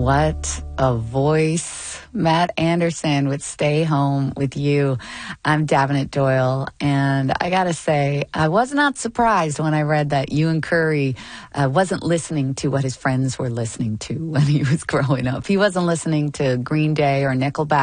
What a voice. Matt Anderson with Stay Home with You. I'm Davenant Doyle, and I gotta say, I was not surprised when I read that Ewan Curry wasn't listening to what his friends were listening to when he was growing up. He wasn't listening to Green Day or Nickelback.